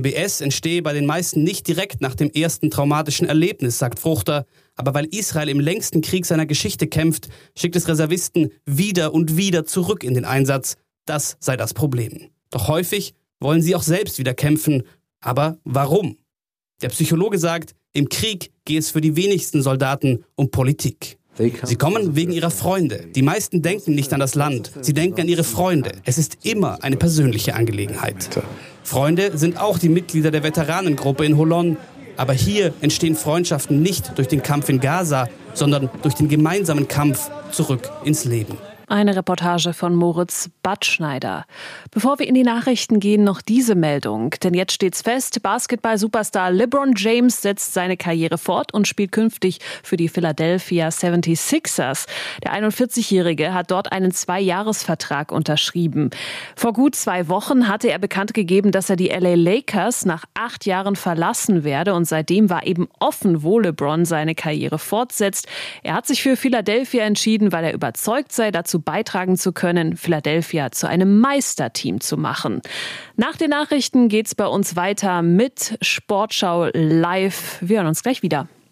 PBS entstehe bei den meisten nicht direkt nach dem ersten traumatischen Erlebnis, sagt Fruchter. Aber weil Israel im längsten Krieg seiner Geschichte kämpft, schickt es Reservisten wieder und wieder zurück in den Einsatz. Das sei das Problem. Doch häufig wollen sie auch selbst wieder kämpfen. Aber warum? Der Psychologe sagt, im Krieg gehe es für die wenigsten Soldaten um Politik. Sie kommen wegen ihrer Freunde. Die meisten denken nicht an das Land, sie denken an ihre Freunde. Es ist immer eine persönliche Angelegenheit. Freunde sind auch die Mitglieder der Veteranengruppe in Holon. Aber hier entstehen Freundschaften nicht durch den Kampf in Gaza, sondern durch den gemeinsamen Kampf zurück ins Leben. Eine Reportage von Moritz Badschneider. Bevor wir in die Nachrichten gehen, noch diese Meldung. Denn jetzt steht's fest, Basketball-Superstar LeBron James setzt seine Karriere fort und spielt künftig für die Philadelphia 76ers. Der 41-Jährige hat dort einen 2-Jahres-Vertrag unterschrieben. Vor gut 2 Wochen hatte er bekannt gegeben, dass er die LA Lakers nach 8 Jahren verlassen werde. Und seitdem war eben offen, wo LeBron seine Karriere fortsetzt. Er hat sich für Philadelphia entschieden, weil er überzeugt sei, dazu beitragen zu können, Philadelphia zu einem Meisterteam zu machen. Nach den Nachrichten geht's bei uns weiter mit Sportschau live. Wir hören uns gleich wieder.